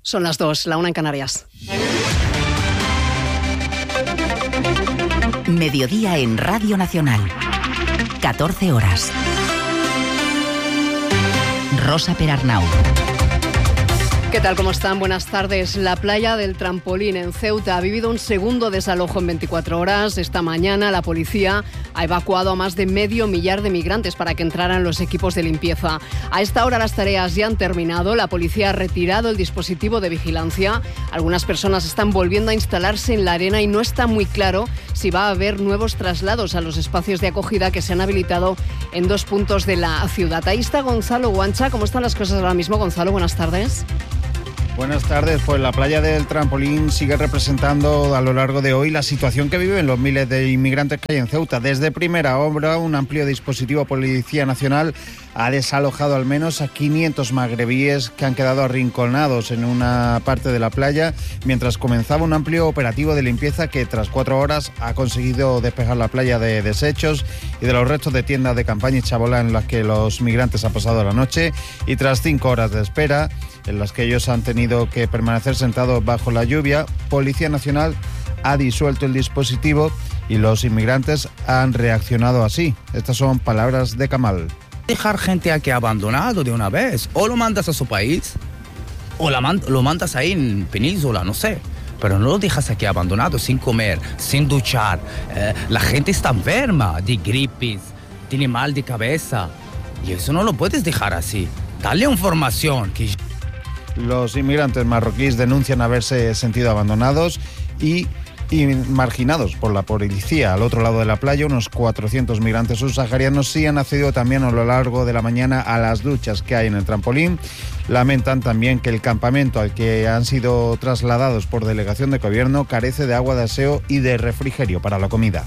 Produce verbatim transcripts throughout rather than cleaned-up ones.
Son las dos, la una en Canarias. Mediodía en Radio Nacional. catorce horas. Rosa Perarnau. ¿Qué tal? ¿Cómo están? Buenas tardes. La playa del Trampolín en Ceuta ha vivido un segundo desalojo en veinticuatro horas. Esta mañana la policía ha evacuado a más de medio millar de migrantes para que entraran los equipos de limpieza. A esta hora las tareas ya han terminado. La policía ha retirado el dispositivo de vigilancia. Algunas personas están volviendo a instalarse en la arena y no está muy claro si va a haber nuevos traslados a los espacios de acogida que se han habilitado en dos puntos de la ciudad. Ahí está Gonzalo Guancha. ¿Cómo están las cosas ahora mismo, Gonzalo? Buenas tardes. Buenas tardes. Pues la playa del Trampolín sigue representando a lo largo de hoy la situación que viven los miles de inmigrantes que hay en Ceuta. Desde primera hora, un amplio dispositivo Policía Nacional ha desalojado al menos a quinientos magrebíes que han quedado arrinconados en una parte de la playa, mientras comenzaba un amplio operativo de limpieza que tras cuatro horas ha conseguido despejar la playa de desechos y de los restos de tiendas de campaña y chabola en las que los migrantes han pasado la noche, y tras cinco horas de espera en las que ellos han tenido que permanecer sentados bajo la lluvia, Policía Nacional ha disuelto el dispositivo y los inmigrantes han reaccionado así. Estas son palabras de Kamal. Dejar gente aquí abandonado de una vez, o lo mandas a su país, o la man- lo mandas ahí en Península, no sé. Pero no lo dejas aquí abandonado, sin comer, sin duchar. Eh, la gente está enferma de gripes, tiene mal de cabeza. Y eso no lo puedes dejar así. Dale información. Que... Los inmigrantes marroquíes denuncian haberse sentido abandonados y y marginados por la policía. Al otro lado de la playa, unos cuatrocientos migrantes subsaharianos sí han accedido también a lo largo de la mañana a las duchas que hay en el Trampolín. Lamentan también que el campamento al que han sido trasladados por delegación de gobierno carece de agua de aseo y de refrigerio para la comida.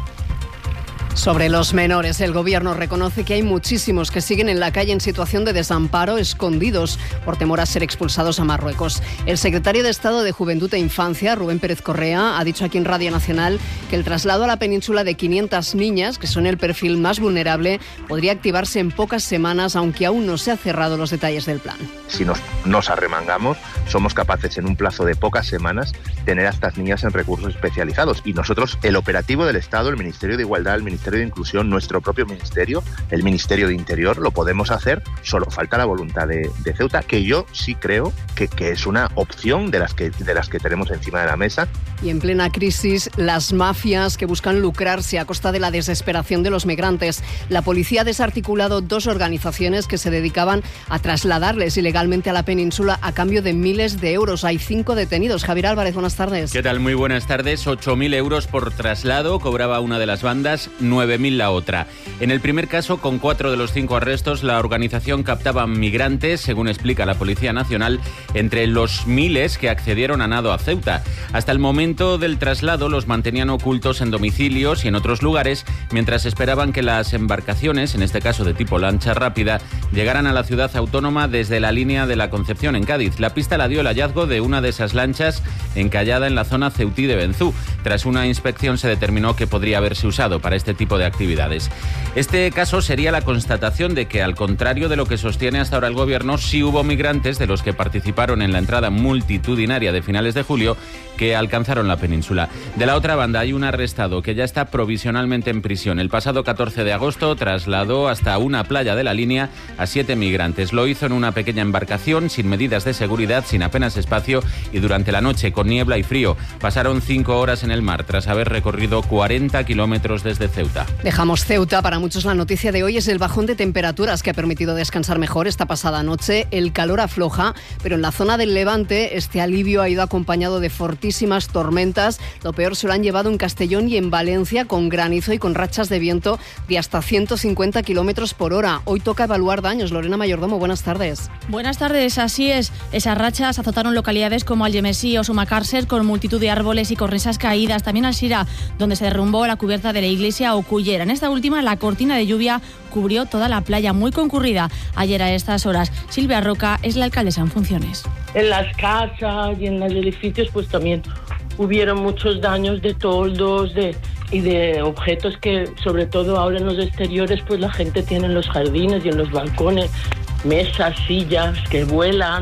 Sobre los menores, el Gobierno reconoce que hay muchísimos que siguen en la calle en situación de desamparo, escondidos por temor a ser expulsados a Marruecos. El secretario de Estado de Juventud e Infancia, Rubén Pérez Correa, ha dicho aquí en Radio Nacional que el traslado a la península de quinientas niñas, que son el perfil más vulnerable, podría activarse en pocas semanas, aunque aún no se han cerrado los detalles del plan. Si nos, nos arremangamos, somos capaces en un plazo de pocas semanas tener a estas niñas en recursos especializados. Y nosotros, el operativo del Estado, el Ministerio de Igualdad, el Ministerio de Inclusión, nuestro propio ministerio, el Ministerio de Interior, lo podemos hacer, solo falta la voluntad de, de Ceuta, que yo sí creo que, que es una opción de las, que, de las que tenemos encima de la mesa. Y en plena crisis, las mafias que buscan lucrarse a costa de la desesperación de los migrantes. La policía ha desarticulado dos organizaciones que se dedicaban a trasladarles ilegalmente a la península a cambio de miles de euros. Hay cinco detenidos. Javier Álvarez, buenas tardes. ¿Qué tal? Muy buenas tardes. ocho mil euros por traslado cobraba una de las bandas, nueve mil la otra. En el primer caso, con cuatro de los cinco arrestos, la organización captaba migrantes, según explica la Policía Nacional, entre los miles que accedieron a nado a Ceuta. Hasta el momento del traslado los mantenían ocultos en domicilios y en otros lugares, mientras esperaban que las embarcaciones, en este caso de tipo lancha rápida, llegaran a la ciudad autónoma desde la línea de la Concepción en Cádiz. La pista la dio el hallazgo de una de esas lanchas encallada en la zona ceutí de Benzú. Tras una inspección se determinó que podría haberse usado para este tipo de actividades. Este caso sería la constatación de que, al contrario de lo que sostiene hasta ahora el Gobierno, sí hubo migrantes de los que participaron en la entrada multitudinaria de finales de julio que alcanzaron la península. De la otra banda hay un arrestado que ya está provisionalmente en prisión. El pasado catorce de agosto trasladó hasta una playa de la línea a siete migrantes. Lo hizo en una pequeña embarcación, sin medidas de seguridad, sin apenas espacio y durante la noche, con niebla y frío. Pasaron cinco horas en el mar tras haber recorrido cuarenta kilómetros desde Ceuta. Dejamos Ceuta. Para muchos la noticia de hoy es el bajón de temperaturas que ha permitido descansar mejor esta pasada noche. El calor afloja, pero en la zona del Levante este alivio ha ido acompañado de fortísimas tormentas. Lo peor se lo han llevado en Castellón y en Valencia, con granizo y con rachas de viento de hasta ciento cincuenta kilómetros por hora. Hoy toca evaluar daños. Lorena Mayordomo, buenas tardes. Buenas tardes, así es. Esas rachas azotaron localidades como Algemesí o Sumacàrcer, con multitud de árboles y cornisas caídas. También Alzira, donde se derrumbó la cubierta de la iglesia, o Cullera. En esta última, la cortina de lluvia cubrió toda la playa, muy concurrida ayer a estas horas. Silvia Roca es la alcaldesa en funciones. En las casas y en los edificios pues también hubieron muchos daños de toldos de, y de objetos que, sobre todo ahora en los exteriores, pues la gente tiene en los jardines y en los balcones, mesas, sillas que vuelan.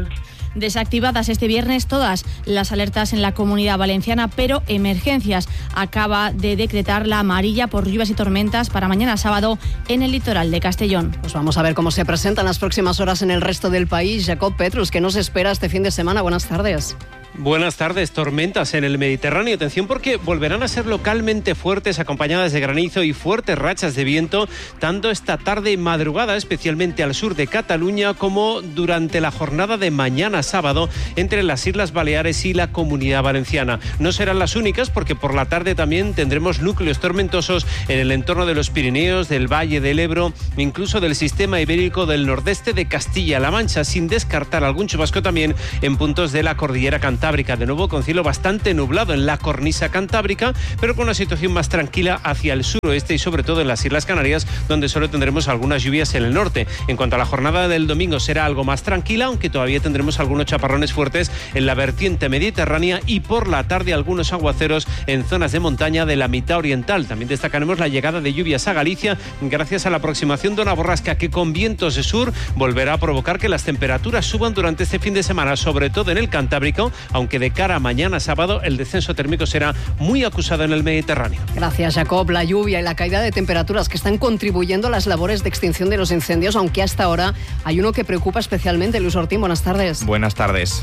Desactivadas este viernes todas las alertas en la Comunidad Valenciana, pero Emergencias acaba de decretar la amarilla por lluvias y tormentas para mañana sábado en el litoral de Castellón. Pues vamos a ver cómo se presentan las próximas horas en el resto del país. Jacob Petrus, ¿qué nos espera este fin de semana? Buenas tardes. Buenas tardes. Tormentas en el Mediterráneo. Atención porque volverán a ser localmente fuertes, acompañadas de granizo y fuertes rachas de viento, tanto esta tarde y madrugada, especialmente al sur de Cataluña, como durante la jornada de mañana sábado entre las Islas Baleares y la Comunidad Valenciana. No serán las únicas porque por la tarde también tendremos núcleos tormentosos en el entorno de los Pirineos, del Valle del Ebro, incluso del sistema ibérico del nordeste de Castilla-La Mancha, sin descartar algún chubasco también en puntos de la cordillera Cantábrica. De nuevo con cielo bastante nublado en la cornisa cantábrica, pero con una situación más tranquila hacia el suroeste y sobre todo en las Islas Canarias, donde solo tendremos algunas lluvias en el norte. En cuanto a la jornada del domingo, será algo más tranquila, aunque todavía tendremos algunos chaparrones fuertes en la vertiente mediterránea y por la tarde algunos aguaceros en zonas de montaña de la mitad oriental. También destacaremos la llegada de lluvias a Galicia gracias a la aproximación de una borrasca que con vientos de sur volverá a provocar que las temperaturas suban durante este fin de semana, sobre todo en el Cantábrico, aunque de cara a mañana sábado el descenso térmico será muy acusado en el Mediterráneo. Gracias, Jacob. La lluvia y la caída de temperaturas que están contribuyendo a las labores de extinción de los incendios, aunque hasta ahora hay uno que preocupa especialmente. Luis Ortín, buenas tardes. Buenas tardes.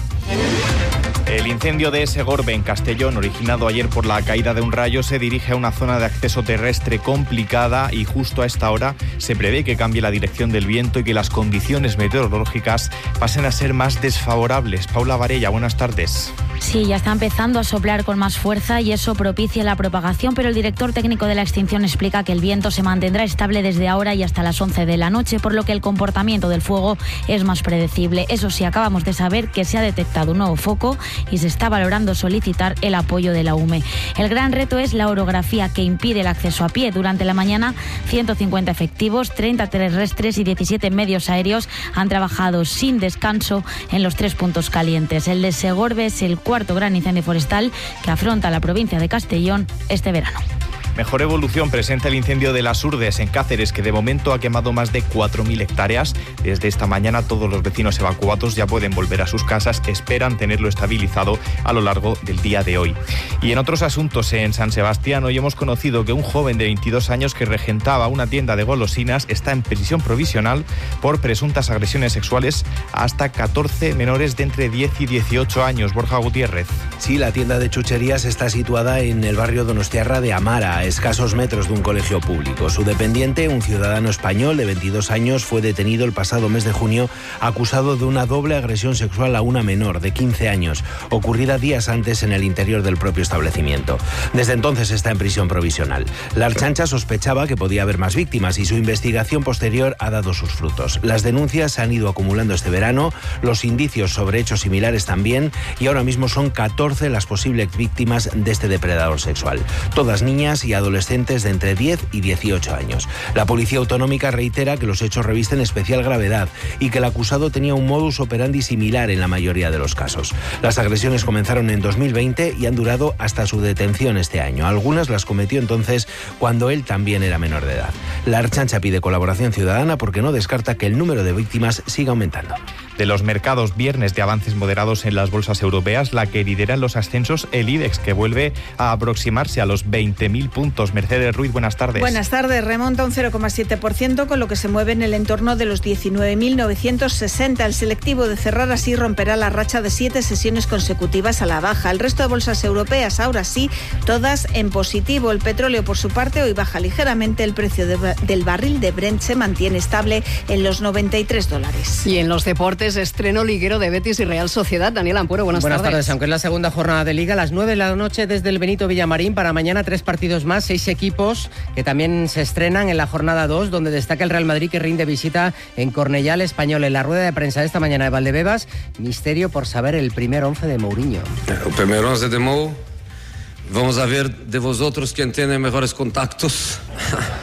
El incendio de Segorbe, en Castellón, originado ayer por la caída de un rayo, se dirige a una zona de acceso terrestre complicada y justo a esta hora se prevé que cambie la dirección del viento y que las condiciones meteorológicas pasen a ser más desfavorables. Paula Varella, buenas tardes. Sí, ya está empezando a soplar con más fuerza y eso propicia la propagación, pero el director técnico de la extinción explica que el viento se mantendrá estable desde ahora y hasta las once de la noche, por lo que el comportamiento del fuego es más predecible. Eso sí, acabamos de saber que se ha detectado un nuevo foco y se está valorando solicitar el apoyo de la U M E. El gran reto es la orografía que impide el acceso a pie. Durante la mañana, ciento cincuenta efectivos, treinta terrestres y diecisiete medios aéreos han trabajado sin descanso en los tres puntos calientes. El de Segorbe es el cuarto gran incendio forestal que afronta la provincia de Castellón este verano. Mejor evolución presenta el incendio de Las Urdes en Cáceres, que de momento ha quemado más de cuatro mil hectáreas. Desde esta mañana todos los vecinos evacuados ya pueden volver a sus casas, esperan tenerlo estabilizado a lo largo del día de hoy. Y en otros asuntos, en San Sebastián, hoy hemos conocido que un joven de veintidós años que regentaba una tienda de golosinas está en prisión provisional por presuntas agresiones sexuales a hasta catorce menores de entre diez y dieciocho años. Borja Gutiérrez. Sí, la tienda de chucherías está situada en el barrio donostiarra de Amara, a escasos metros de un colegio público. Su dependiente, un ciudadano español de veintidós años, fue detenido el pasado mes de junio acusado de una doble agresión sexual a una menor de quince años, ocurrida días antes en el interior del propio establecimiento. Desde entonces está en prisión provisional. La Archancha sospechaba que podía haber más víctimas y su investigación posterior ha dado sus frutos. Las denuncias se han ido acumulando este verano, los indicios sobre hechos similares también, y ahora mismo son catorce las posibles víctimas de este depredador sexual. Todas niñas y adolescentes de entre diez y dieciocho años. La Policía Autonómica reitera que los hechos revisten especial gravedad y que el acusado tenía un modus operandi similar en la mayoría de los casos. Las agresiones comenzaron en dos mil veinte y han durado hasta su detención este año. Algunas las cometió entonces cuando él también era menor de edad. La Archancha pide colaboración ciudadana porque no descarta que el número de víctimas siga aumentando. De los mercados, viernes de avances moderados en las bolsas europeas, la que lidera en los ascensos, el IBEX, que vuelve a aproximarse a los veinte mil puntos. Mercedes Ruiz, buenas tardes. Buenas tardes. Remonta un cero coma siete por ciento, con lo que se mueve en el entorno de los diecinueve mil novecientos sesenta. El selectivo de cerrar así romperá la racha de siete sesiones consecutivas a la baja. El resto de bolsas europeas, ahora sí, todas en positivo. El petróleo, por su parte, hoy baja ligeramente. El precio de, del barril de Brent se mantiene estable en los noventa y tres dólares. Y en los deportes, estreno liguero de Betis y Real Sociedad. Daniel Ampuero, buenas, buenas tardes. Buenas tardes. Aunque es la segunda jornada de Liga, a las nueve de la noche desde el Benito Villamarín. Para mañana tres partidos más, seis equipos que también se estrenan en la jornada dos, donde destaca el Real Madrid, que rinde visita en Cornellá al Español. En la rueda de prensa de esta mañana de Valdebebas, misterio por saber el primer once de Mourinho. El primer once de Mou, vamos a ver de vosotros quién tiene mejores contactos.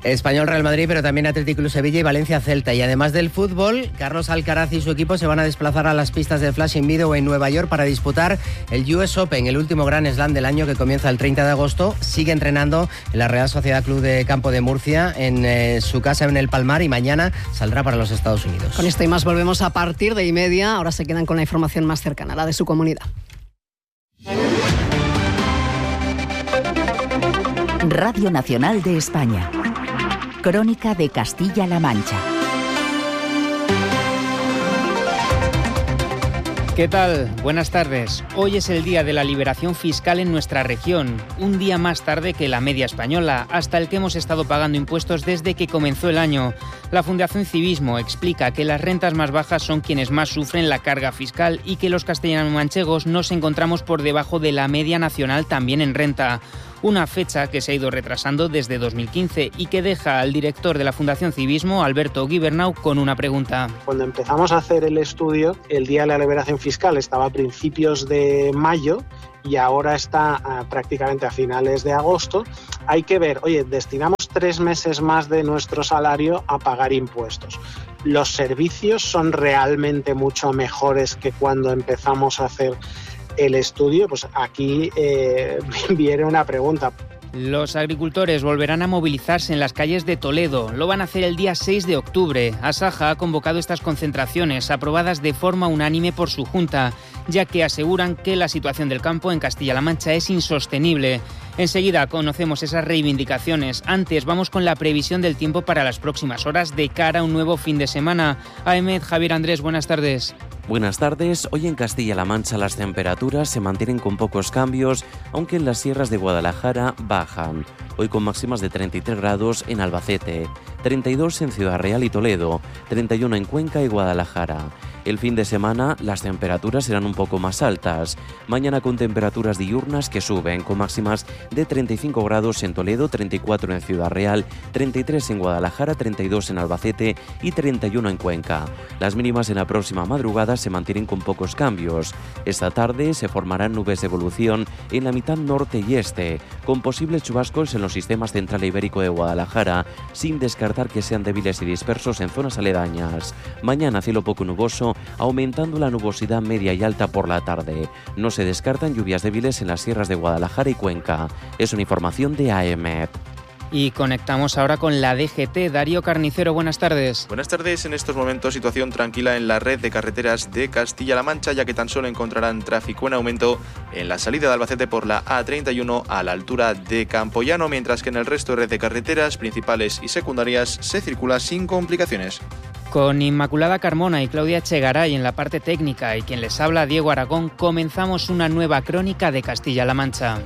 Español Real Madrid, pero también Athletic Club Sevilla y Valencia Celta. Y además del fútbol, Carlos Alcaraz y su equipo se van a desplazar a las pistas de Flushing Meadow en Nueva York para disputar el U S Open, el último Grand Slam del año que comienza el treinta de agosto. Sigue entrenando en la Real Sociedad Club de Campo de Murcia, en eh, su casa en el Palmar, y mañana saldrá para los Estados Unidos. Con esto y más volvemos a partir de y media. Ahora se quedan con la información más cercana, la de su comunidad. Radio Nacional de España. Crónica de Castilla-La Mancha. ¿Qué tal? Buenas tardes. Hoy es el día de la liberación fiscal en nuestra región, un día más tarde que la media española, hasta el que hemos estado pagando impuestos desde que comenzó el año. La Fundación Civismo explica que las rentas más bajas son quienes más sufren la carga fiscal y que los castellano-manchegos nos encontramos por debajo de la media nacional también en renta. Una fecha que se ha ido retrasando desde dos mil quince y que deja al director de la Fundación Civismo, Alberto Guibernau, con una pregunta. Cuando empezamos a hacer el estudio, el Día de la Liberación Fiscal estaba a principios de mayo y ahora está uh, prácticamente a finales de agosto. Hay que ver, oye, destinamos tres meses más de nuestro salario a pagar impuestos. ¿Los servicios son realmente mucho mejores que cuando empezamos a hacer el estudio? Pues aquí eh, viene una pregunta. Los agricultores volverán a movilizarse en las calles de Toledo. Lo van a hacer el día seis de octubre. Asaja ha convocado estas concentraciones, aprobadas de forma unánime por su junta, ya que aseguran que la situación del campo en Castilla-La Mancha es insostenible. Enseguida conocemos esas reivindicaciones. Antes vamos con la previsión del tiempo para las próximas horas de cara a un nuevo fin de semana. Ahmed, Javier Andrés, buenas tardes. Buenas tardes. Hoy en Castilla-La Mancha las temperaturas se mantienen con pocos cambios, aunque en las sierras de Guadalajara bajan. Hoy con máximas de treinta y tres grados en Albacete, treinta y dos en Ciudad Real y Toledo, treinta y uno en Cuenca y Guadalajara. El fin de semana las temperaturas serán un poco más altas. Mañana con temperaturas diurnas que suben, con máximas de treinta y cinco grados en Toledo, treinta y cuatro en Ciudad Real, treinta y tres en Guadalajara, treinta y dos en Albacete y treinta y uno en Cuenca. Las mínimas en la próxima madrugada se mantienen con pocos cambios. Esta tarde se formarán nubes de evolución en la mitad norte y este, con posibles chubascos en los sistemas central e ibérico de Guadalajara, sin descartar que sean débiles y dispersos en zonas aledañas. Mañana cielo poco nuboso, aumentando la nubosidad media y alta por la tarde. No se descartan lluvias débiles en las sierras de Guadalajara y Cuenca. Es una información de A E M E T. Y conectamos ahora con la D G T. Darío Carnicero, buenas tardes. Buenas tardes. En estos momentos situación tranquila en la red de carreteras de Castilla-La Mancha, ya que tan solo encontrarán tráfico en aumento en la salida de Albacete por la A treinta y uno a la altura de Campoyano, mientras que en el resto de red de carreteras principales y secundarias se circula sin complicaciones. Con Inmaculada Carmona y Claudia Chegaray en la parte técnica y quien les habla, Diego Aragón, comenzamos una nueva crónica de Castilla-La Mancha.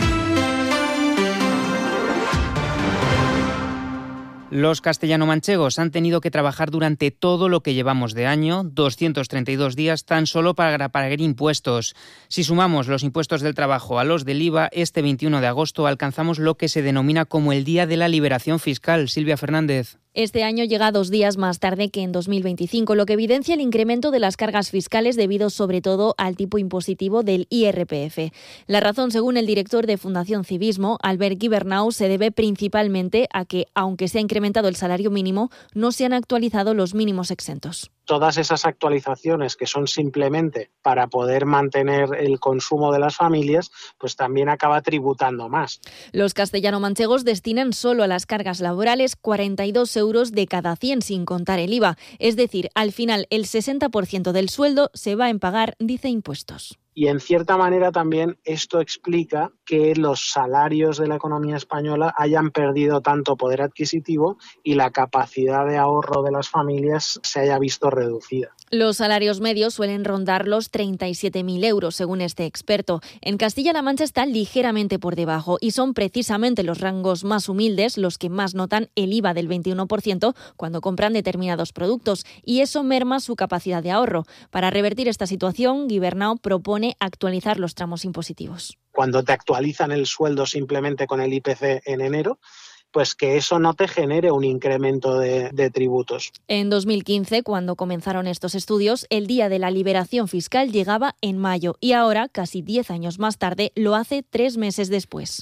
Los castellano-manchegos han tenido que trabajar durante todo lo que llevamos de año, doscientos treinta y dos días, tan solo para pagar impuestos. Si sumamos los impuestos del trabajo a los del I V A, este veintiuno de agosto alcanzamos lo que se denomina como el Día de la Liberación Fiscal. Silvia Fernández. Este año llega dos días más tarde que en dos mil veinticinco, lo que evidencia el incremento de las cargas fiscales debido sobre todo al tipo impositivo del I R P F. La razón, según el director de Fundación Civismo, Albert Guibernau, se debe principalmente a que, aunque se ha incrementado el salario mínimo, no se han actualizado los mínimos exentos. Todas esas actualizaciones que son simplemente para poder mantener el consumo de las familias, pues también acaba tributando más. Los castellano-manchegos destinan solo a las cargas laborales cuarenta y dos euros de cada cien sin contar el I V A. Es decir, al final el sesenta por ciento del sueldo se va en pagar, dice, impuestos. Y en cierta manera también esto explica que los salarios de la economía española hayan perdido tanto poder adquisitivo y la capacidad de ahorro de las familias se haya visto reducida. Los salarios medios suelen rondar los treinta y siete mil euros, según este experto. En Castilla-La Mancha está ligeramente por debajo y son precisamente los rangos más humildes los que más notan el I V A del veintiuno por ciento cuando compran determinados productos, y eso merma su capacidad de ahorro. Para revertir esta situación, Guibernau propone actualizar los tramos impositivos. Cuando te actualizan el sueldo simplemente con el I P C en enero, pues que eso no te genere un incremento de, de tributos. En dos mil quince, cuando comenzaron estos estudios, el Día de la Liberación Fiscal llegaba en mayo y ahora, casi diez años más tarde, lo hace tres meses después.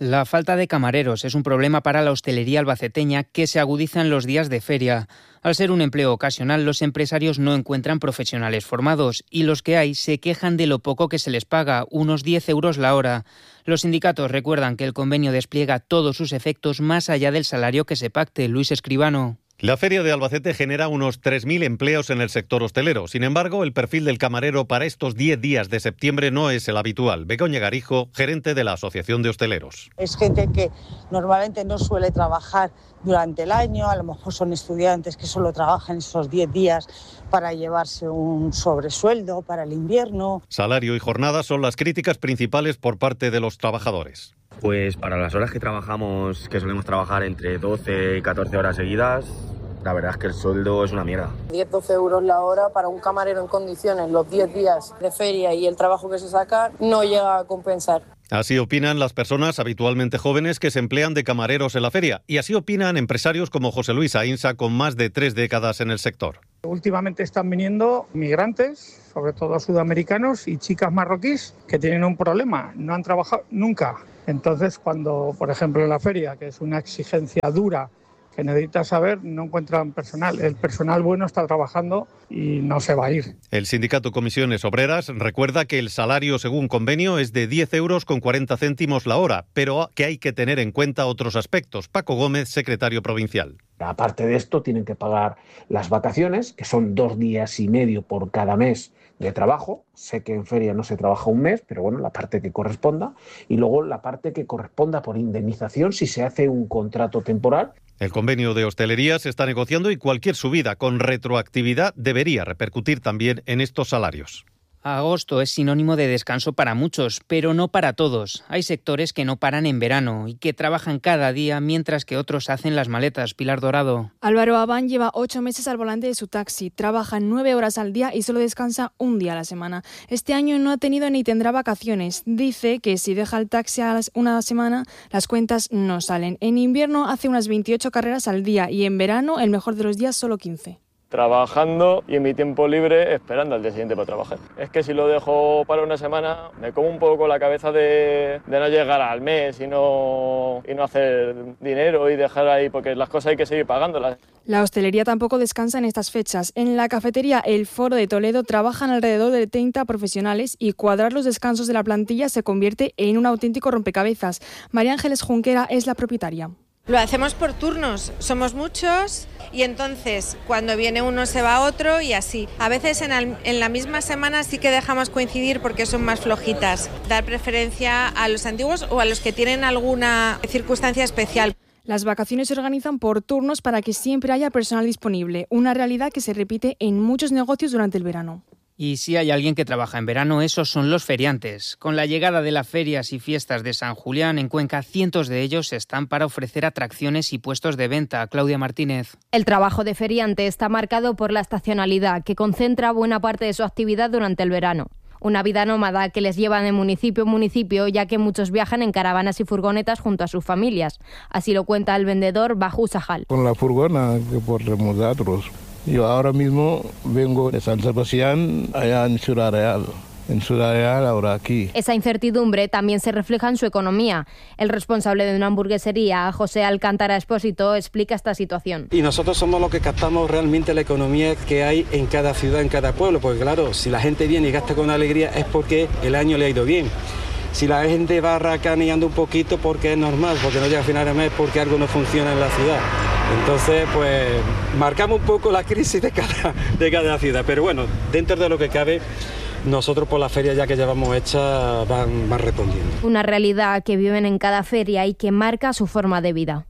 La falta de camareros es un problema para la hostelería albaceteña que se agudiza en los días de feria. Al ser un empleo ocasional, los empresarios no encuentran profesionales formados y los que hay se quejan de lo poco que se les paga, unos diez euros la hora. Los sindicatos recuerdan que el convenio despliega todos sus efectos más allá del salario que se pacte. Luis Escribano. La Feria de Albacete genera unos tres mil empleos en el sector hostelero. Sin embargo, el perfil del camarero para estos diez días de septiembre no es el habitual. Begoña Garijo, gerente de la Asociación de Hosteleros. Es gente que normalmente no suele trabajar durante el año, a lo mejor son estudiantes que solo trabajan esos diez días para llevarse un sobresueldo para el invierno. Salario y jornada son las críticas principales por parte de los trabajadores. Pues para las horas que trabajamos, que solemos trabajar entre doce y catorce horas seguidas, la verdad es que el sueldo es una mierda. diez doce euros la hora para un camarero en condiciones, los diez días de feria y el trabajo que se saca, no llega a compensar. Así opinan las personas habitualmente jóvenes que se emplean de camareros en la feria. Y así opinan empresarios como José Luis Ainsa, con más de tres décadas en el sector. Últimamente están viniendo migrantes, sobre todo sudamericanos, y chicas marroquíes que tienen un problema, no han trabajado nunca. Entonces, cuando, por ejemplo, en la feria, que es una exigencia dura, que necesitas saber, no encuentran personal. El personal bueno está trabajando y no se va a ir. El sindicato Comisiones Obreras recuerda que el salario según convenio es de diez euros con cuarenta céntimos la hora, pero que hay que tener en cuenta otros aspectos. Paco Gómez, secretario provincial. Aparte de esto, tienen que pagar las vacaciones, que son dos días y medio por cada mes de trabajo. Sé que en feria no se trabaja un mes, pero bueno, la parte que corresponda. Y luego la parte que corresponda por indemnización si se hace un contrato temporal. El convenio de hostelería se está negociando y cualquier subida con retroactividad debería repercutir también en estos salarios. Agosto es sinónimo de descanso para muchos, pero no para todos. Hay sectores que no paran en verano y que trabajan cada día mientras que otros hacen las maletas. Pilar Dorado. Álvaro Abán lleva ocho meses al volante de su taxi, trabaja nueve horas al día y solo descansa un día a la semana. Este año no ha tenido ni tendrá vacaciones. Dice que si deja el taxi a una semana, las cuentas no salen. En invierno hace unas veintiocho carreras al día y en verano, el mejor de los días, solo quince. Trabajando y en mi tiempo libre esperando al día siguiente para trabajar. Es que si lo dejo para una semana me como un poco la cabeza de, de no llegar al mes y no, y no hacer dinero y dejar ahí, porque las cosas hay que seguir pagándolas. La hostelería tampoco descansa en estas fechas. En la cafetería El Foro de Toledo trabajan alrededor de treinta profesionales y cuadrar los descansos de la plantilla se convierte en un auténtico rompecabezas. María Ángeles Junquera es la propietaria. Lo hacemos por turnos, somos muchos y entonces cuando viene uno se va otro y así. A veces en, el, en la misma semana sí que dejamos coincidir porque son más flojitas. Dar preferencia a los antiguos o a los que tienen alguna circunstancia especial. Las vacaciones se organizan por turnos para que siempre haya personal disponible, una realidad que se repite en muchos negocios durante el verano. Y si hay alguien que trabaja en verano, esos son los feriantes. Con la llegada de las ferias y fiestas de San Julián en Cuenca, cientos de ellos están para ofrecer atracciones y puestos de venta. Claudia Martínez. El trabajo de feriante está marcado por la estacionalidad, que concentra buena parte de su actividad durante el verano. Una vida nómada que les lleva de municipio en municipio, ya que muchos viajan en caravanas y furgonetas junto a sus familias. Así lo cuenta el vendedor Baju Sajal. Con la furgona que podemos nosotros. Yo ahora mismo vengo de San Sebastián, allá en Ciudad Real. En Ciudad Real, ahora aquí. Esa incertidumbre también se refleja en su economía. El responsable de una hamburguesería, José Alcántara Expósito, explica esta situación. Y nosotros somos los que captamos realmente la economía que hay en cada ciudad, en cada pueblo. Porque claro, si la gente viene y gasta con alegría es porque el año le ha ido bien. Si la gente va racaneando un poquito porque es normal, porque no llega a final de mes, porque algo no funciona en la ciudad. Entonces, pues, marcamos un poco la crisis de cada, de cada ciudad. Pero bueno, dentro de lo que cabe, nosotros por la feria ya que llevamos hecha van, van respondiendo. Una realidad que viven en cada feria y que marca su forma de vida.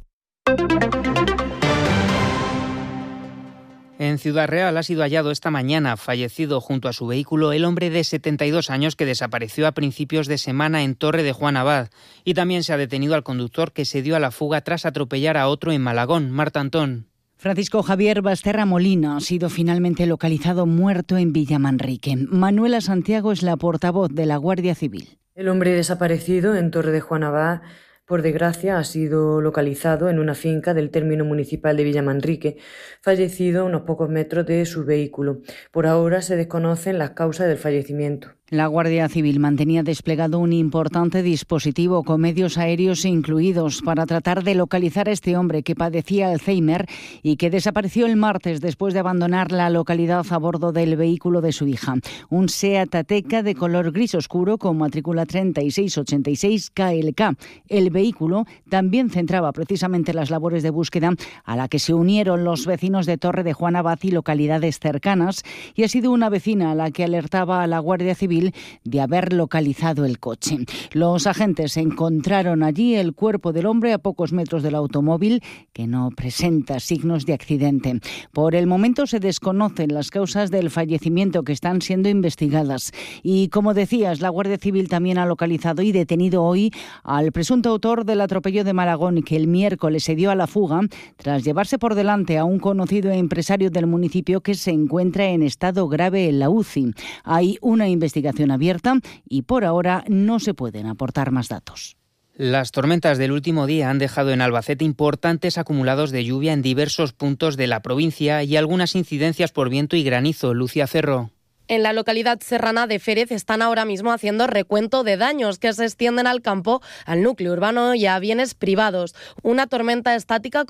En Ciudad Real ha sido hallado esta mañana, fallecido junto a su vehículo, el hombre de setenta y dos años que desapareció a principios de semana en Torre de Juan Abad. Y también se ha detenido al conductor que se dio a la fuga tras atropellar a otro en Malagón. Marta Antón. Francisco Javier Basterra Molina ha sido finalmente localizado muerto en Villamanrique. Manuela Santiago es la portavoz de la Guardia Civil. El hombre desaparecido en Torre de Juan Abad, por desgracia, ha sido localizado en una finca del término municipal de Villamanrique, fallecido a unos pocos metros de su vehículo. Por ahora se desconocen las causas del fallecimiento. La Guardia Civil mantenía desplegado un importante dispositivo con medios aéreos incluidos para tratar de localizar a este hombre que padecía Alzheimer y que desapareció el martes después de abandonar la localidad a bordo del vehículo de su hija. Un Seat Ateca de color gris oscuro con matrícula treinta y seis ochenta y seis K L K. El vehículo también centraba precisamente las labores de búsqueda a la que se unieron los vecinos de Torre de Juan Abad y localidades cercanas, y ha sido una vecina a la que alertaba a la Guardia Civil de haber localizado el coche. Los agentes encontraron allí el cuerpo del hombre a pocos metros del automóvil, que no presenta signos de accidente. Por el momento se desconocen las causas del fallecimiento, que están siendo investigadas. Y como decías, la Guardia Civil también ha localizado y detenido hoy al presunto autor del atropello de Maragón, que el miércoles se dio a la fuga tras llevarse por delante a un conocido empresario del municipio que se encuentra en estado grave en la U C I. Hay una investigación abierta y por ahora no se pueden aportar más datos. Las tormentas del último día han dejado en Albacete importantes acumulados de lluvia en diversos puntos de la provincia y algunas incidencias por viento y granizo. Lucía Cerro. En la localidad serrana de Férez están ahora mismo haciendo recuento de daños que se extienden al campo, al núcleo urbano y a bienes privados. Una tormenta estática